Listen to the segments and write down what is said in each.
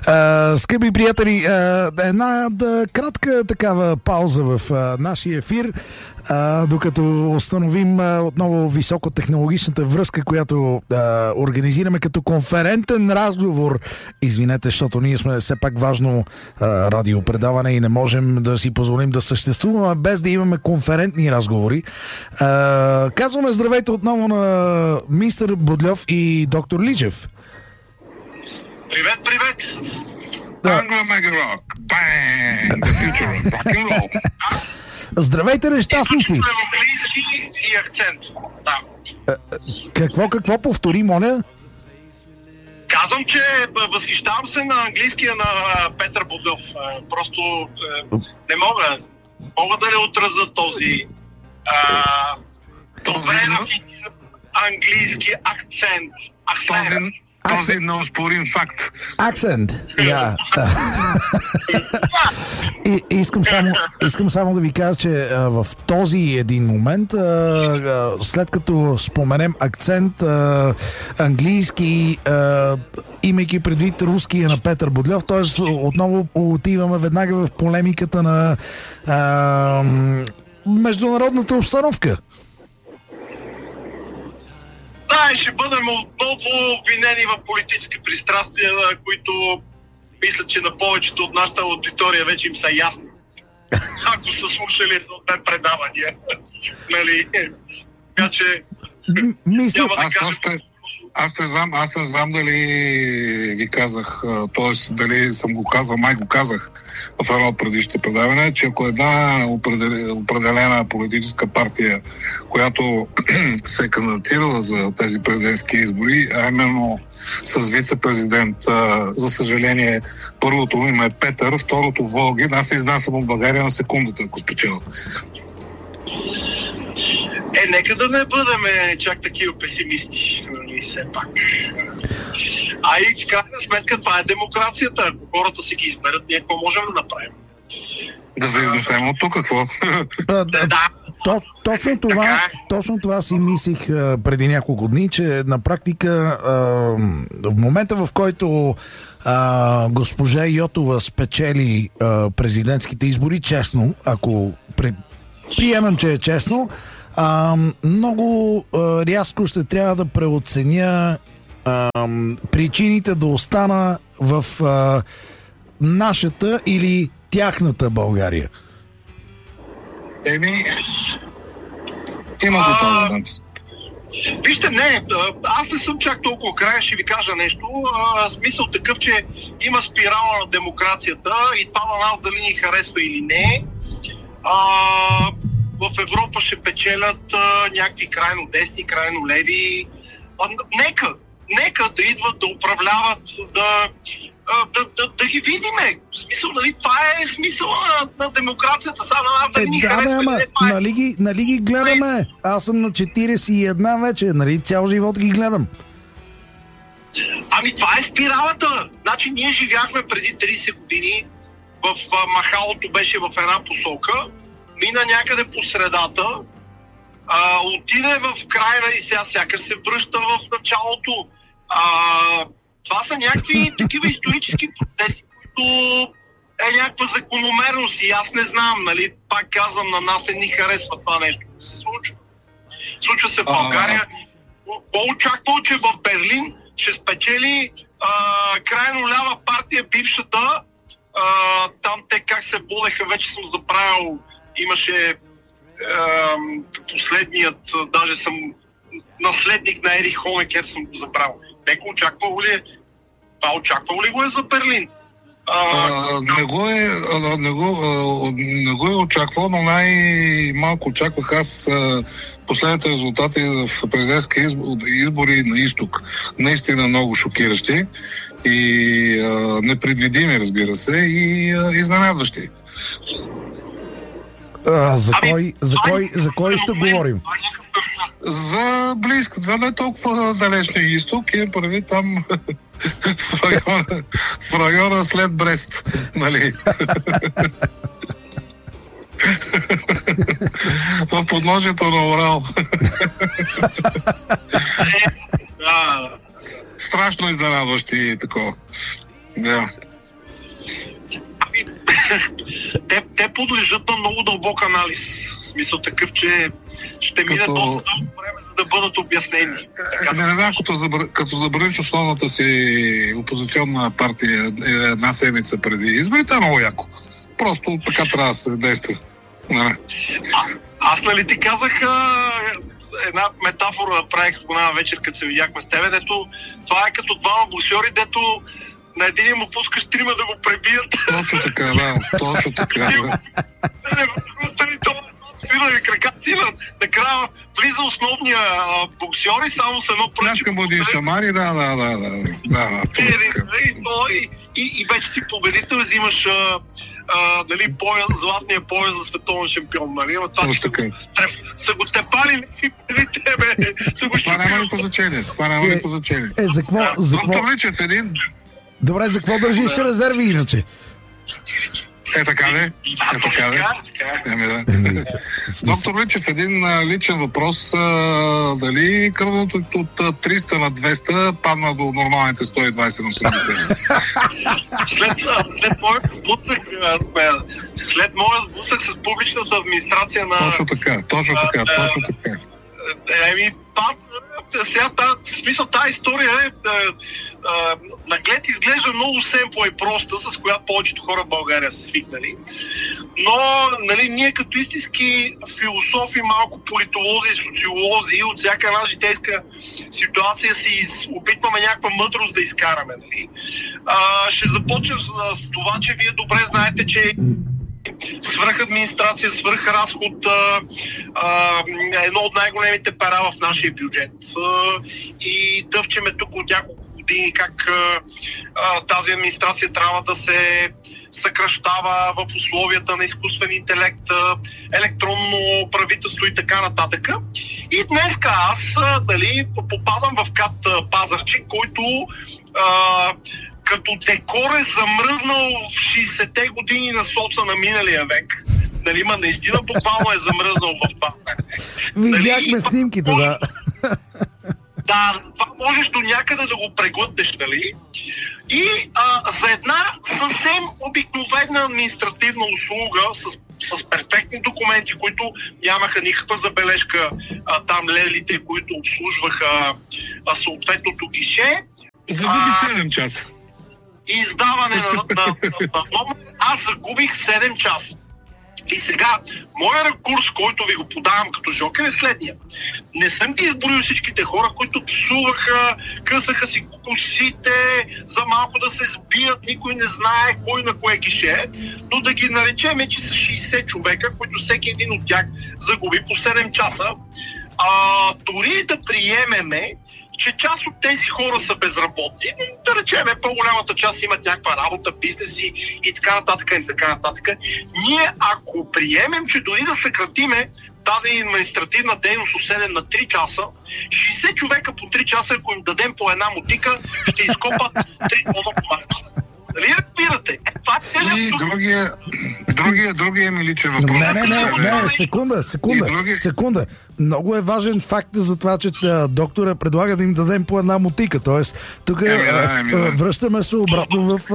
Скъпи приятели, една кратка такава пауза в нашия ефир, докато установим отново високотехнологичната връзка, която организираме като конферентен разговор. Извинете, защото ние сме все пак важно радиопредаване и не можем да си позволим да съществуваме без да имаме конферентни разговори. Казваме здравейте отново на мистер Будльов и доктор Личев. Привет, привет! Anglo Mega Rock. Bang! The future of rock and roll. Здравейте, нещастници! Английски и акцент. Да. Какво повтори, моля? Казвам, че възхищавам се на английския на Петър Будльов. Просто не мога да не отразя този добре рафиниран английски акцент. Този неоспорим факт. Акцент. Искам само да ви кажа, че в този един момент, след като споменем акцент, английски, имайки предвид руския на Петър Будльов, т.е. отново отиваме веднага в полемиката на международната обстановка. Да, ще бъдем отново обвинени в политически пристрастия, които мисля, че на повечето от нашата аудитория вече им са ясни. Ако са слушали едно-две предавания. Нали? Така че няма да кажа... Аз не знам дали ви казах, т.е. дали съм го казал, май го казах в едно от предишните предавания, че ако една определена политическа партия, която се е кандидатирала за тези президентски избори, а именно с вице-президент, за съжаление, първото име е Петър, второто Волгин, аз се изнасям от България на секундата, ако спечеля. Нека да не бъдем чак такива песимисти, нали, все пак. А и в крайна сметка това е демокрацията. Ако хората си ги изберат, ние какво можем да направим? Да се изнесем от тук, какво? Да. Точно това си мислих преди няколко дни, че на практика в момента, в който госпожа Йотова спечели президентските избори, честно, ако приемам, че е честно, много рязко ще трябва да преоценя причините да остана в нашата или тяхната България. Има го това вариант. Вижте, аз не съм чак толкова крайен, ще ви кажа нещо. Смисъл такъв, че има спирала на демокрацията и това на нас дали ни харесва или не. В Европа ще печелят някакви крайно десни, крайно леви. Нека да идват, да управляват, да ги видиме. В смисъл, нали, това е смисъла на демокрацията. Сега на нас да ни харесва. Нали ги гледаме? Аз съм на 41 вече, нали цял живот ги гледам. Ами това е спиралата. Значи ние живяхме преди 30 години, в махалото беше в една посока, мина някъде по средата, отиде в крайна и сега сякаш се връща в началото. Това са някакви такива исторически процеси, които е някаква закономерност и аз не знам, нали, пак казвам, на нас не ни харесва това нещо да се случва. Случва се в България. По-очаквал, че в Берлин ще спечели крайно лява партия, бившата. Там те как се бодеха, вече съм забравил. Имаше последният, даже съм наследник на Ерих Хонекер, съм го забравил. Неко очаквало ли е? Това очаквало ли го е за Берлин? Не го е очаквал, но най-малко очаквах аз последните резултати в президентски избори на изток. Наистина много шокиращи и непредвидими, разбира се, и изненадващи. За кой ще говорим? За близко, за не толкова далечния изток и прави там в района след Брест, нали? В подножието на Урал. Страшно изненадващи такова. Да. те подлежат на много дълбок анализ. В смисъл такъв, че ще мине доста дълго време, за да бъдат обяснени. Не знам, като забраниш основната си опозиционна партия една седмица преди изборите, е много яко. Просто така трябва да се действа. Аз нали ти казах една метафора направих една вечер, като се видяхме с тебе, дето това е като двама боксьори, дето на един му пускаш трима да го пребият. Точно така, да. Точно така, да. Свирали крака, накрая влиза основния боксьор и само с едно пръче. Няшка бъде шамари, да. И вече си победител, взимаш златния пояс за световен шампион. Нали? Са го тепали някакви преди тебе. Това няма никакво значение. За какво? Добре, за какво държиш резерви иначе? Така ли? Доктор Личев, един личен въпрос. Дали кръвното от 300 на 200 падна до нормалните 120 на 80? След моя сблъсък с публичната администрация на... Точно така. Сега тази история наглед изглежда много семпла и проста, с която повечето хора в България са свикнали. Но нали, ние като истински философи, малко политолози и социолози от всяка една житейска ситуация си опитваме някаква мъдрост да изкараме. Нали. Ще започнем с това, че вие добре знаете, че свръхадминистрация, свръхразход едно от най-големите пера в нашия бюджет. И дъвчеме тук от няколко години как тази администрация трябва да се съкращава в условията на изкуствен интелект, електронно правителство и така нататък. И днеска аз попадам в КАТ Пазарджик, който като декор е замръзнал в 60-те години на соца на миналия век. Нали, наистина буквално е замръзнал в това. Видяхме снимките, да. Да, това можеш до някъде да го преглътнеш, нали? И за една съвсем обикновена административна услуга с перфектни документи, които нямаха никаква забележка, там лелите, които обслужваха съответното гише. Загуби 7 часа. Издаване на номер, аз загубих 7 часа. И сега, моят рекурс, който ви го подавам като жокер, е следния. Не съм ги изброил всичките хора, които псуваха, късаха си косите, за малко да се сбият, никой не знае кой на кое гише, но да ги наречем, че са 60 човека, които всеки един от тях загуби по 7 часа. Дори да приемеме, че част от тези хора са безработни, да речем, по-голямата част имат някаква работа, бизнеси и така нататък. Ние, ако приемем, че дори да съкратиме тази административна дейност от 7 на 3 часа, 60 човека по 3 часа, ако им дадем по една мотика, ще изкопат 3 тода помарка. Нали разбирате? Това е целият... Другия ми личен въпрос. Не, секунда. Много е важен факт за това, че доктора предлага да им дадем по една мотика. Тоест, тук връщаме се обратно в...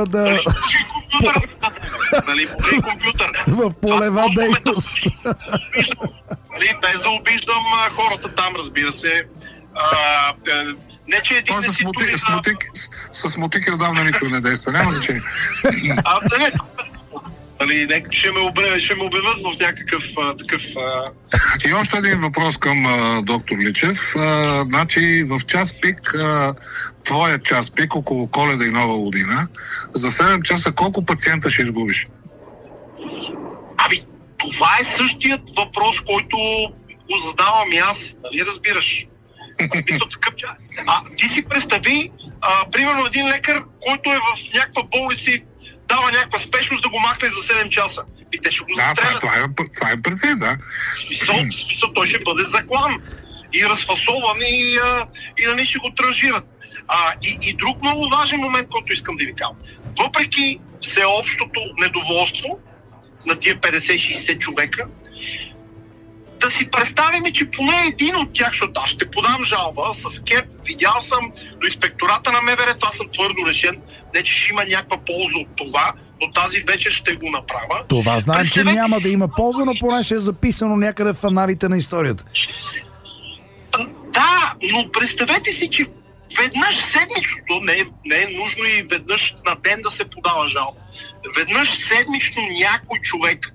в полева дейност. Без да обиждам хората там, разбира се. Не, че един не си с мотики отдавна никой не действа. Няма значение. Ще ме обявят в някакъв такъв... И още един въпрос към доктор Личев. Значи в час пик, твоя час пик, около Коледа и Нова година, за 7 часа колко пациента ще изгубиш? Това е същият въпрос, който го задавам и аз. Нали разбираш? Ти си представи, примерно един лекар, който е в някаква болница и дава някаква спешност да го махне за 7 часа. И те ще го застрелят. Това е предвид, да. Смисъл, той ще бъде заклан и разфасован и нали ще го транжират. И друг много важен момент, който искам да ви кажа. Въпреки всеобщото недоволство на тия 50-60 човека, да си представим, че поне един от тях, защото аз ще подам жалба с КЕП, видял съм до инспектората на МВР, това съм твърдо решен, не че ще има някаква полза от това, но тази вечер ще го направя. Това знаем, че няма да има полза, но поне ще е записано някъде в аналите на историята. Да, но представете си, че веднъж седмично, не е нужно и веднъж на ден да се подава жалба. Веднъж седмично някой човек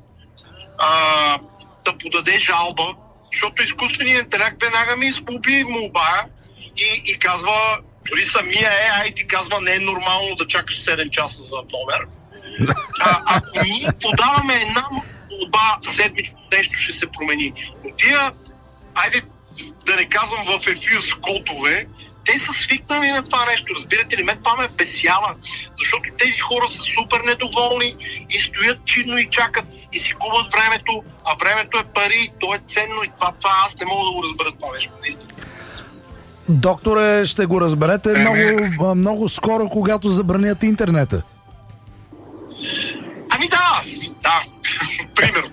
да подаде жалба, защото изкуственият интелект веднага ми изгуби молба и казва, дори самия AI ти казва, не е нормално да чакаш 7 часа за номер. Ако ние подаваме една молба седмично, нещо ще се промени. Но тия, айде да не казвам в ефир с котове, те са свикнали на това нещо. Разбирате ли, мен това ме бесява, защото тези хора са супер недоволни и стоят чинно и чакат и си губят времето, а времето е пари, то е ценно и това аз не мога да го разбера това нещо, наистина. Докторе, ще го разберете много скоро, когато забранят интернета. Ами да, примерно.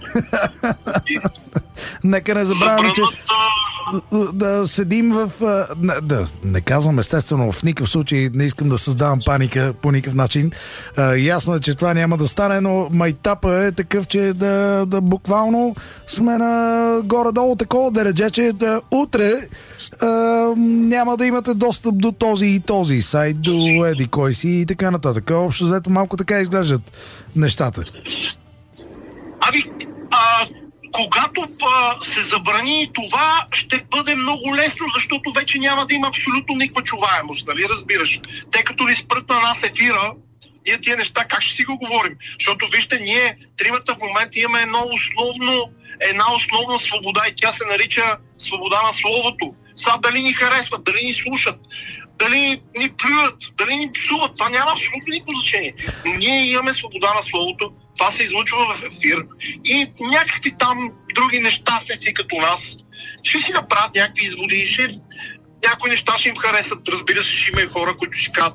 Нека не забравяме, че да седим в... не казвам естествено, в никакъв случай не искам да създавам паника по никакъв начин. Ясно е, че това няма да стане, но майтапа е такъв, че да буквално сме на горе-долу такова дередже, че утре няма да имате достъп до този и този сайт, до еди кой си и така нататък. Общо взето малко така изглеждат нещата. Когато се забрани това, ще бъде много лесно, защото вече няма да има абсолютно никаква чуваемост, нали разбираш? Тъй като ни спрат на нас ефира, ние тия неща как ще си го говорим? Защото вижте, ние тримата в момента имаме една основна свобода и тя се нарича свобода на словото. Сега дали ни харесват, дали ни слушат, дали ни плюят, дали ни псуват, това няма абсолютно никакво значение. Но ние имаме свобода на словото, това се излучва в ефир и някакви там други нещастници като нас ще си направят някакви изводи, някои неща ще им харесат, разбира се, ще има и хора, които ще кажат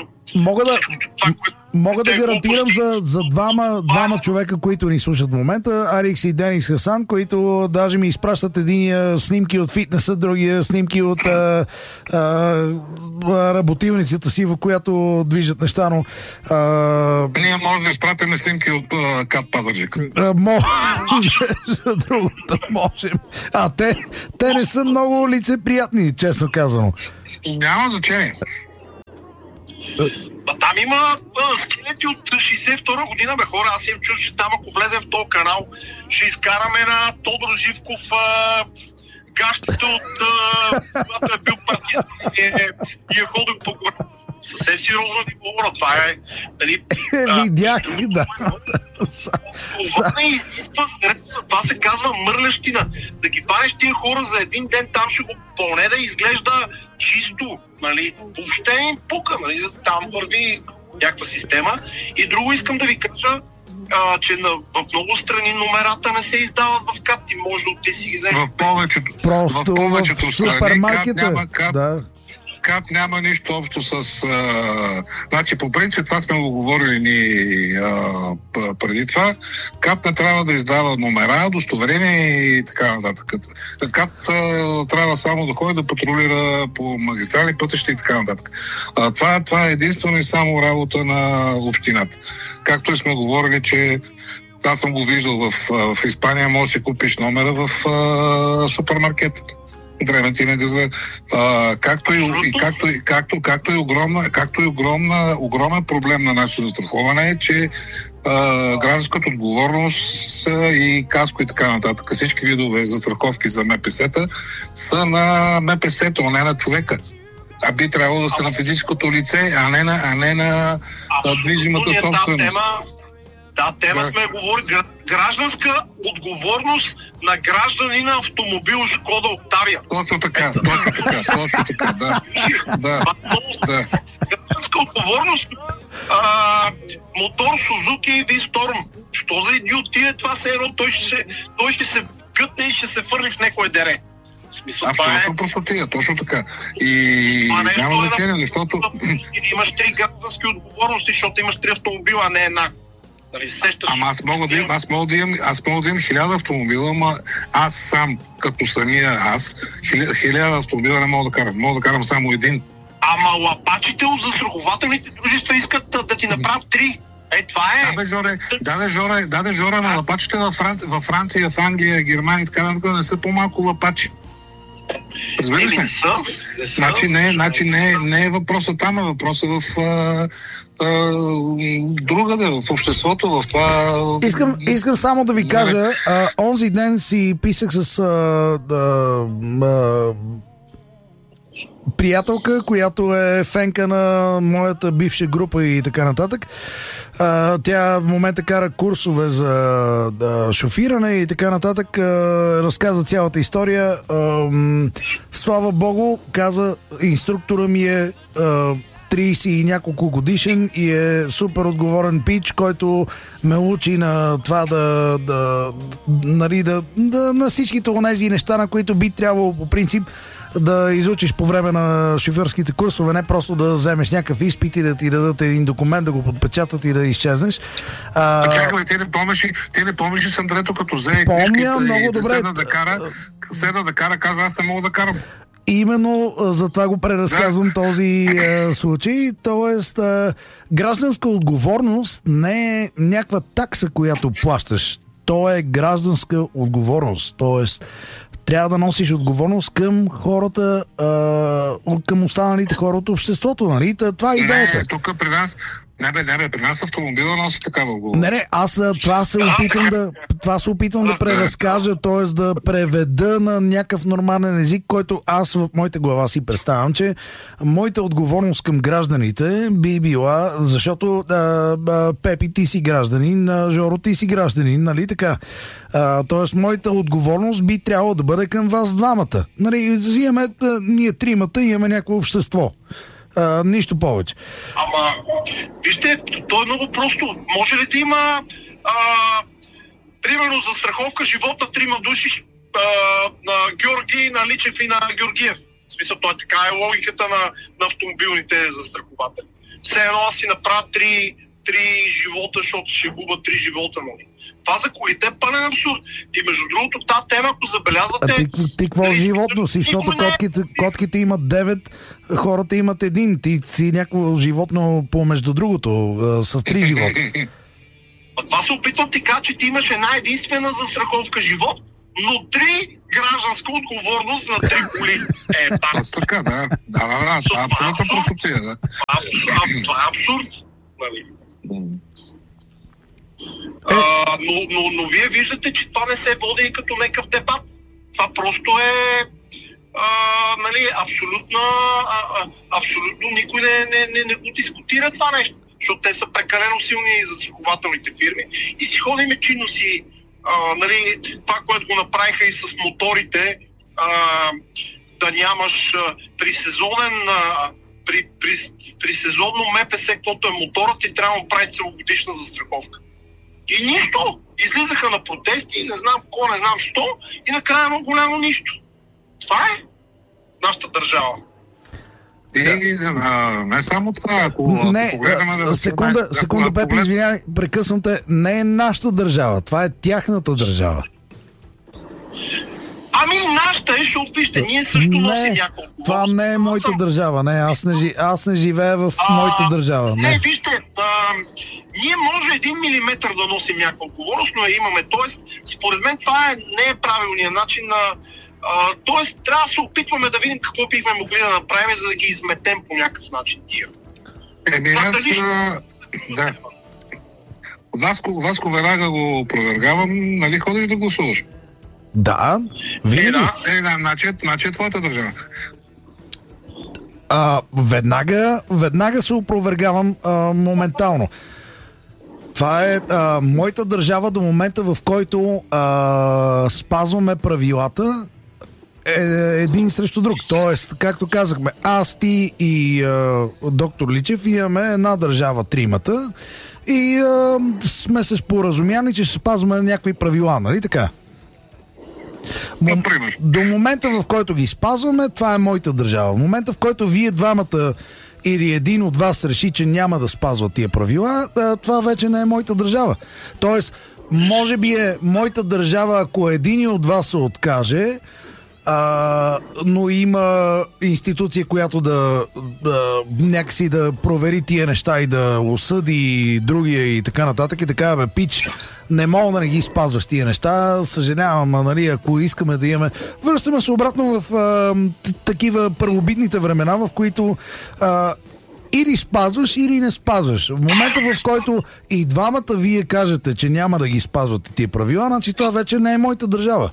Мога да гарантирам за двама човека, които ни слушат в момента, Арикс и Денис Хасан, които даже ми изпращат единия снимки от фитнеса, другия снимки от работилницата си, в която движат неща, но... Ние може да изпратим снимки от Кат Пазарджик. За другото можем. Те не са много лицеприятни, честно казано. Няма значение. Там има скелети от 62 година, хора. Аз им чуш, че там ако влезем в този канал, ще изкараме на Тодор Живков гащите от когато е бил партист и е ходил по горе. Съвсем сериозно ви говоря. Това е... Видях, да. Това се казва мърлящина. Да ги панеш тия хора за един ден, там ще го поне да изглежда чисто. Въобще им пука. Там върви някаква система. И друго искам да ви кажа, че в много страни номерата не се издават в КАТ. Ти може да ти си ги вземеш. Просто в супермаркета. Да. КАТ няма нищо общо с... Значи, по принцип, това сме го говорили ни преди това. КАТ не трябва да издава номера, удостоверения и така нататък. КАТ трябва само да ходи да патрулира по магистрали, пътища и така нататък. Това е единствено и само работа на общината. Както сме говорили, че аз съм го виждал в Испания, може да си купиш номера в супермаркета. Древен магазин. Както и огромен проблем на нашето застраховане е, че гражданската отговорност и каско и така нататък, всички видове застраховки за МПС-та са на МПС-то, а не на човека. А би трябвало да са на физическото лице, а не на движимата собственост. Тема сме говорили. Гражданска отговорност на граждани на автомобил Шкода Октавия. Точно така, да. Гражданска отговорност на мотор Сузуки V-Storm. Що за идиотия това се едно? Той ще се гътне и ще се фърли в някое дере. Абсолютно простотия, точно така. И няма значение, защото... Имаш 3 граждански отговорности, защото имаш 3 автомобила, а не една. Нали, сещаш? Ама аз мога да имам 1000 автомобила, ама аз сам, като самия аз, 1000 автомобила не мога да карам. Мога да карам само един. Ама лапачите от застрахователните дружества искат да ти направят 3. Това е. Даде Жора на лапачите във Франция, в Англия, Германия и така нататък не са по-малко лапачи. Разбираш ли? Не са. Значи не е въпросът там, е въпросът в другаде, в обществото, в това... Искам само да ви кажа, онзи ден си писах с приятелка, която е фенка на моята бивша група и така нататък. Тя в момента кара курсове за шофиране и така нататък. Разказа цялата история. Слава Богу, каза, инструктора ми е 30 и няколко годишен и е супер отговорен пич, който ме учи на това на всичките онези неща, на които би трябвало по принцип да изучиш по време на шофьорските курсове, не просто да вземеш някакъв изпит и да ти дадат един документ, да го подпечатат и да изчезнеш. Чакай, ти не помниш ли Сандрето, като взе книжката много добре. Седна да кара, каза, аз не мога да карам. Именно за това го преразказвам този случай. Тоест, гражданска отговорност не е някаква такса, която плащаш. То е гражданска отговорност. Тоест, трябва да носиш отговорност към хората, към останалите хора от обществото, нали? Това е идеята. Не, тук при нас... при нас автомобила носи такава отговорност. Не, аз това се опитвам да преразкажа, т.е. да преведа на някакъв нормален език, който аз в моята глава си представям, че моята отговорност към гражданите би била, защото Пепи, ти си гражданин, Жоро, ти си гражданин, нали така? Т.е. моята отговорност би трябвало да бъде към вас двамата. Нали, взимаме, ние тримата имаме някакво общество. Нищо повече. Ама, вижте, то е много просто. Може ли да има примерно за страховка живот на 3 души на Георги, на Личев и на Георгиев? В смисъл, това така е логиката на автомобилните застрахователи. Все едно аз си направя 3 живота, защото ще губа 3 живота, нали? Това за колите е пълен абсурд. И между другото, тази тема, ако забелязвате... Ти какво животно си, защото котките имат 9, хората имат 1. Ти си някакво животно помежду другото, с 3 живота. Това се опитвам ти кажа, че ти имаш една единствена застраховка живот, но 3 гражданска отговорност на 3 коли. Така, да. Това е абсолютно просоция, да. Това е абсурд. Нали? Но вие виждате, че това не се води като някакъв дебат. Това просто е нали, абсолютно никой не го дискутира това нещо. Защото те са прекалено силни застрахователните фирми и си ходим чинно си нали, това, което го направиха и с моторите, да нямаш при сезонно МПС, каквото е моторът, и трябва да правиш целогодишна застраховка. И нищо. Излизаха на протести, не знам какво, не знам що, и накрая много голямо нищо. Това е нашата държава. Не само това. Секунда, Пепи, извинявай, прекъсвам те. Не е нашата държава, това е тяхната държава. Ами нашата е, защото вижте, ние също носим няколко. Това не е моята държава, не, аз не живея в моята държава. Не, вижте, ние може 1 милиметър да носим някаква отговорност, но я имаме. Тоест, според мен това не е правилният начин на... Тоест, трябва да се опитваме да видим какво бихме могли да направим, за да ги изметем по някакъв начин тия. Да. Васко веднага го опровергавам, нали ходиш да гласуваш? Да, винаги. Значи е твоята държава. Веднага се опровергавам моментално. Това е моята държава до момента, в който спазваме правилата един срещу друг. Тоест, както казахме, аз, ти и доктор Личев имаме една държава, тримата, и сме се споразумяли, че ще спазваме някакви правила, нали така? До момента, в който ги спазваме, това е моята държава. В момента, в който вие двамата или един от вас реши, че няма да спазва тия правила, това вече не е моята държава. Тоест, може би е моята държава, ако един от вас се откаже, но има институция, която да някакси да провери тия неща и да осъди другия и така нататък, и така, бе, пич, не мога да не ги спазваш тия неща, съжалявам, нали, ако искаме да имаме... Връщаме се обратно в такива първобитните времена, в които или спазваш, или не спазваш. В момента, в който и двамата вие кажете, че няма да ги спазвате тия правила, значи това вече не е моята държава.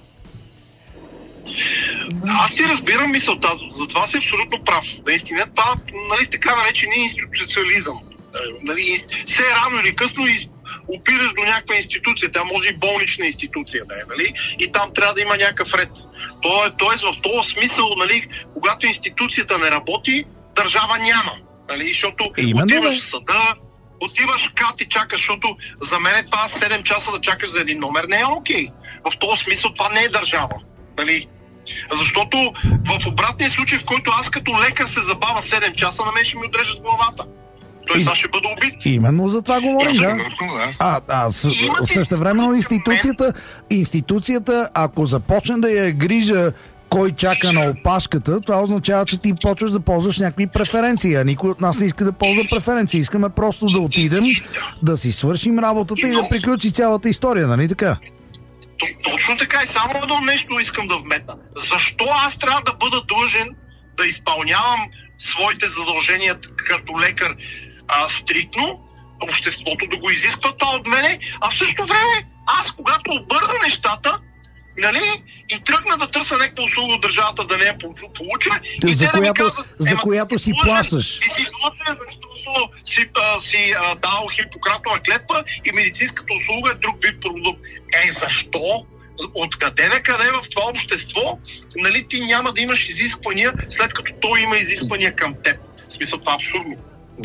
Аз ти разбирам мисълта, затова си абсолютно прав. Наистина, това, нали, така наречения институциализъм. Нали, все рано или късно опираш до някаква институция, тя може и болнична институция да е, нали? И там трябва да има някакъв ред. Тоест в този смисъл, нали, когато институцията не работи, държава няма. Нали? Защото отиваш в съда, отиваш кат и чакаш, защото за мен това 7 часа да чакаш за един номер не е окей. В този смисъл това не е държава. Нали? Защото в обратния случай, в който аз като лекар се забавя 7 часа, на мен ще ми отрежат главата. Той сега ще бъде убит. Именно за това говорим, да. Същевременно институцията, ако започне да я грижа кой чака на опашката, това означава, че ти почваш да ползваш някакви преференции, а никой от нас не иска да ползва преференции. Искаме просто да отидем, да си свършим работата и да приключи цялата история, нали така? Точно така, и само едно нещо искам да вметна. Защо аз трябва да бъда длъжен да изпълнявам своите задължения като лекар стриктно, обществото да го изисква това от мене, а в същото време аз, когато обърна нещата, нали, и тръгна да търся някаква услуга от държавата да не я получа, и за която си плащаш. Ти си длъжен, защото си дал Хипократова клетва и медицинската услуга е друг вид продукт. Защо? Откъде на къде в това общество, нали, ти няма да имаш изисквания, след като той има изисквания към теб? В смисъл, това е абсурдно.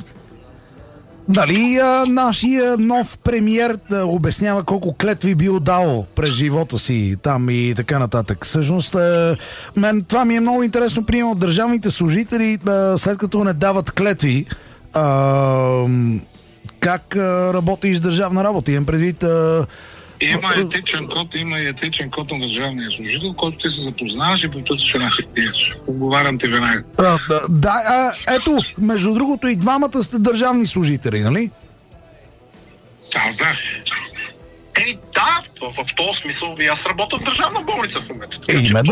Дали нашия нов премиер обяснява колко клетви бил дал през живота си там и така нататък. Всъщност, мен това ми е много интересно, примерно държавните служители, след като не дават клетви, как работиш държавна работа? Имам предвид... Има и етичен код на държавния служител, който ти се запознаваш и подписваш една хартия. Отговарям ти веднага. Ето, между другото и двамата сте държавни служители, нали? Аз да. Да, в този смисъл и аз работя в държавна болница в момента. Именно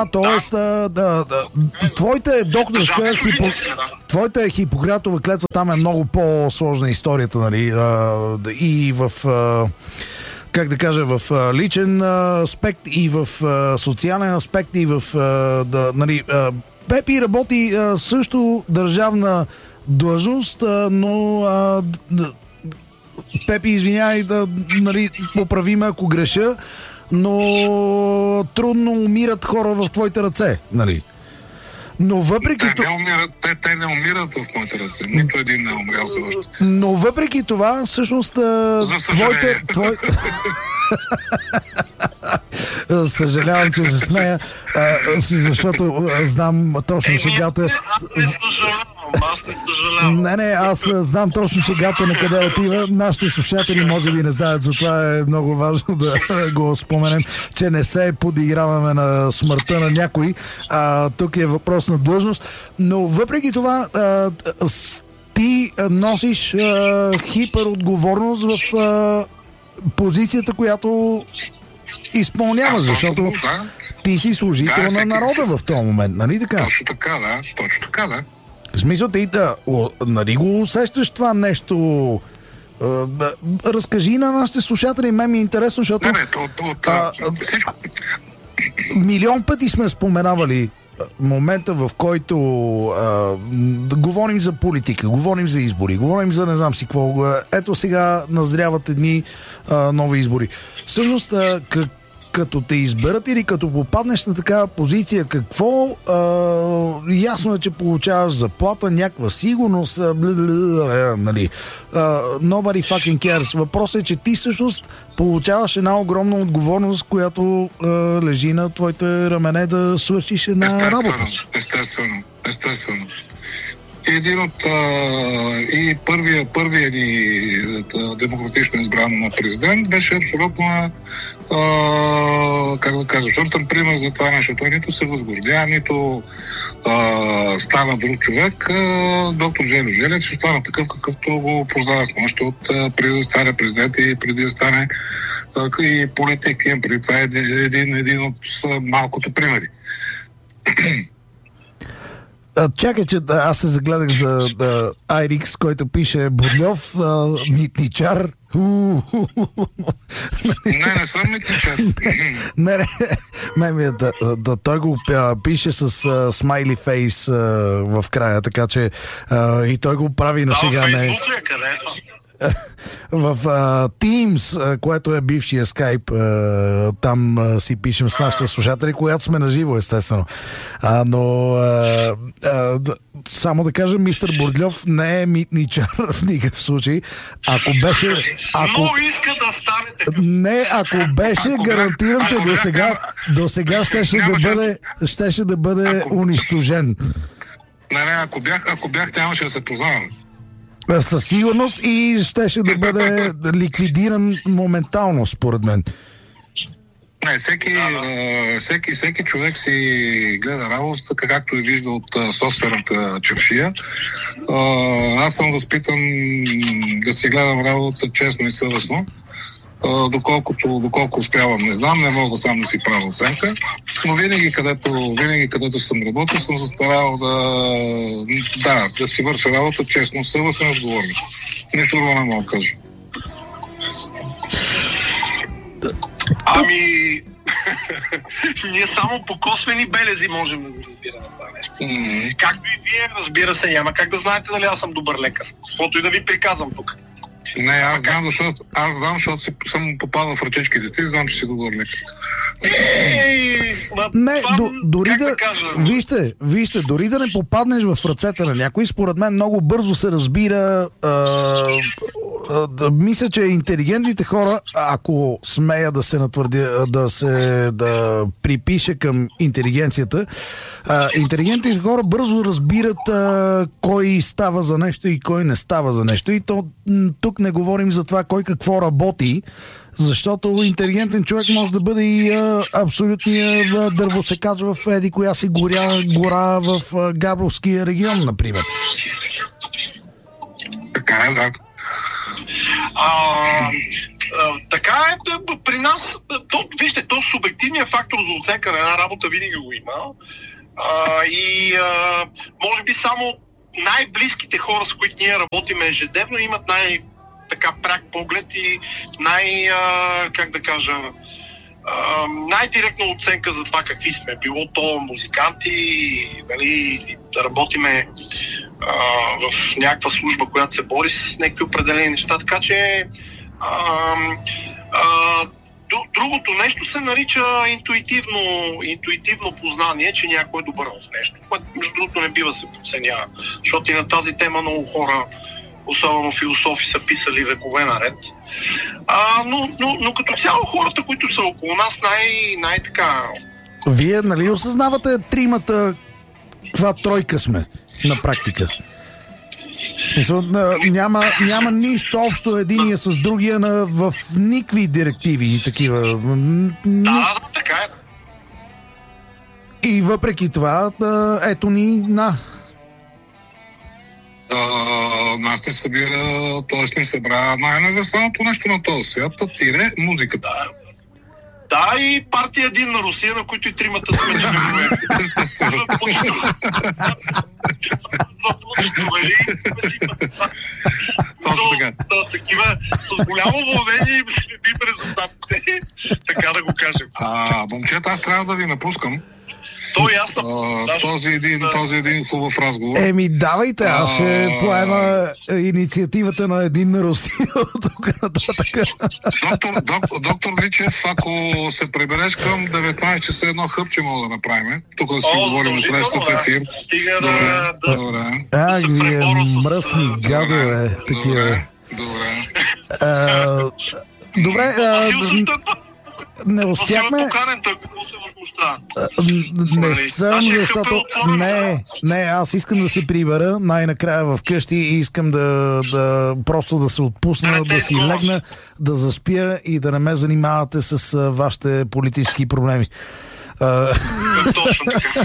твоята е докторска, твоята е Хипократова клетва, там е много по-сложна историята, нали? И в... как да кажа, в личен аспект и в социален аспект и в... нали, Пепи работи също държавна длъжност, но Пепи, извинявай, нали, поправиме ако греша, но трудно умират хора в твоите ръце, нали? Но въпреки те не умират в моите ръце. Нито един не умрял за още. Но въпреки това, всъщност, съжалявам, че се смея, защото знам точно шегата. Аз не съжалявам. Не, аз знам точно шегата на къде отива. Нашите слушатели може би не знаят, затова е много важно да го споменем, че не се подиграваме на смъртта на някой. Тук е въпрос на длъжност. Но въпреки това, ти носиш хиперотговорност в позицията, като изпълняваш, защото ти си служител на народа в този момент, нали така? Точно така, да. В смисъл, ти нали го усещаш това нещо? Разкажи на нашите слушатели, мен ми е интересно, защото всичко... милион пъти сме споменавали момента, в който говорим за политика, говорим за избори, говорим за не знам си какво. Ето сега назряват едни нови избори. Всъщност, като те изберат или като попаднеш на такава позиция, какво ясно е, че получаваш заплата, някаква сигурност, нали. Nobody fucking cares. Въпросът е, че ти всъщност получаваш една огромна отговорност, която лежи на твоите рамене да свършиш една работа. Естествено. един от и първия ни демократично избран президент беше абсолютно как да кажа, абсолютен пример за това нещо. Той нито се възгордя, нито стана друг човек. Доктор Желю Желев ще стана такъв, какъвто го познавахме още от преди да стане президент и преди да стане и политик. Преди това е един от малкото примери. Чакай, че аз се загледах за IRIX, който пише Бурльов, митничар. Не съм митничар. Не, той го пише с смайли фейс в края, така че и той го прави на сега. Фейсбук ли е? Къде е това? В Teams, което е бившия Skype, там си пишем с нашите слушатели, когато сме на живо, естествено. Но само да кажа, мистер Бурдльов не е митничар в никакъв случай. Ако беше... Много иска да стане така. Не, ако беше, гарантирам, че до сега щеше да бъде унищожен. Не, ако бях, нямаше да се познавам. Със сигурност и щеше да бъде ликвидиран моментално, според мен. Не, всеки човек си гледа работата, както и вижда от собствената чевшия. Аз съм възпитан да си гледам работата честно и съвестно. Доколко успявам, не знам, не мога сам да си правя оценка, но винаги където съм работил, съм се старал да си върша работа честно, съвестно и отговорно. Нищо друго не мога да кажа. Ние само по косвени белези можем да го разбираме това нещо. Както и вие, разбира се, няма как да знаете дали аз съм добър лекар. Каквото и да ви приказвам тук. Не, аз знам, защото съм попадал в ръчичките ти и знам, че си добър лекар. Дори да... Вижте, дори да не попаднеш в ръцете на някой, според мен много бързо се разбира. Мисля, че интелигентните хора, ако смея да се натвърдя, да припише към интелигенцията, интелигентните хора бързо разбират кой става за нещо и кой не става за нещо. И тук не говорим за това кой какво работи, защото интелигентен човек може да бъде и абсолютния дървосекач в еди коя си гора в Габровския регион, например. Така е, да. Така е при нас. Вижте, то субективният фактор за оценка на една работа винаги го има. Може би само най-близките хора, с които ние работим ежедневно, имат така пряк поглед и най-директна оценка за това какви сме. Било то музиканти, дали да работиме в някаква служба, която се бори с някакви определени неща. Така че другото нещо се нарича интуитивно познание, че някой е добър в нещо. Което между другото не бива се подценява. Защото и на тази тема много хора, особено философи, са писали векове наред. Но като цяло хората, които са около нас, най-така... Вие, нали, осъзнавате тримата каква тройка сме на практика? Няма нищо общо единия с другия в никакви директиви и такива. Да, така е. И въпреки това, ето ни нас не събира, т.е. не събра най-универсалното нещо на този свят, музиката. Да, и партия един на Русия, на които и тримата сме членове. Такива с голямо вълнение и следим резултатите, така да го кажем. Момчета, аз трябва да ви напускам. То е ясно. Този един хубав разговор. Давайте, аз ще поема инициативата на един на Русия от тук нататък. Доктор Личев, ако се прибереш към 19 часа, едно хъпче мога да направим. Тук да си говорим следващата ефир. Стига Добре. Вие мръсни гадове. Такива. Добре. Добре. не успяхме. Поканен, той какво се възмущава? Не съм, защото... Не, аз искам да се прибера най-накрая в къщи и искам да просто да се отпусна, да си легна, да заспя и да не ме занимавате с вашите политически проблеми. Точно така.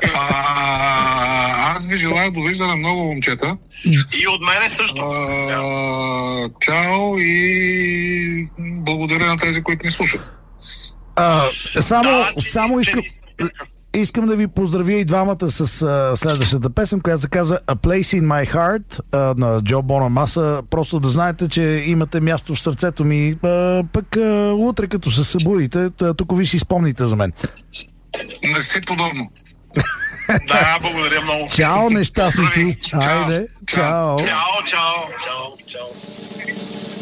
Аз ви желая довиждане много, момчета. И от мене също. Чао и благодаря на тези, които ни слушат. Само искам да ви поздравя и двамата с следващата песен, която се казва A Place in My Heart на Джо Бонамаса. Просто да знаете, че имате място в сърцето ми. Пък утре, като се събудите, тук ви си спомните за мен. Не си подобно. Да, благодаря много. Чао, нещастници. Айде, чао. Чао.